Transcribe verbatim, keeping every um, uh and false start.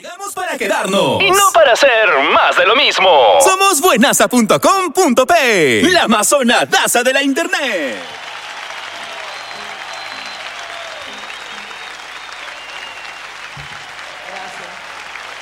Llegamos para quedarnos. Y no para hacer más de lo mismo. Somos buenaza punto com punto pe, la amazonadaza de la internet.